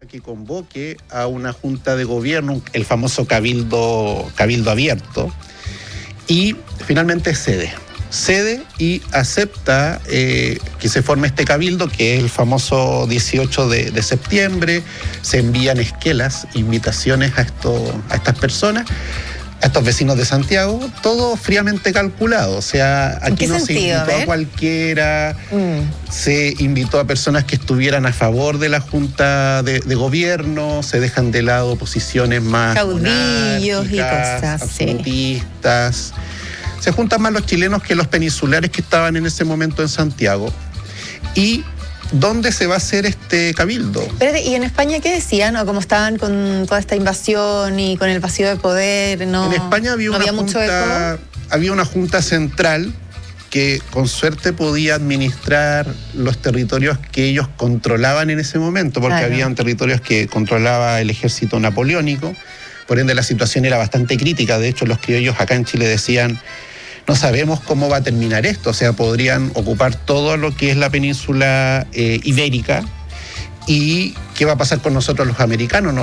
Que convoque a una junta de gobierno, el famoso cabildo abierto, y finalmente cede y acepta que se forme este cabildo, que es el famoso 18 de septiembre. Se envían esquelas, invitaciones a estas personas, a estos vecinos de Santiago, todo fríamente calculado. O sea, aquí no se invitó a cualquiera, se invitó a personas que estuvieran a favor de la junta de gobierno, se dejan de lado posiciones más caudillos y cosas absolutistas. Sí. Se juntan más los chilenos que los peninsulares que estaban en ese momento en Santiago. ¿Y dónde se va a hacer este cabildo? ¿Y en España qué decían? ¿O cómo estaban con toda esta invasión y con el vacío de poder? ¿No, en España había una junta central que con suerte podía administrar los territorios que ellos controlaban en ese momento, porque habían territorios que controlaba el ejército napoleónico. Por ende, la situación era bastante crítica. De hecho, los criollos acá en Chile decían: no sabemos cómo va a terminar esto. O sea, podrían ocupar todo lo que es la península ibérica. ¿Y qué va a pasar con nosotros los americanos?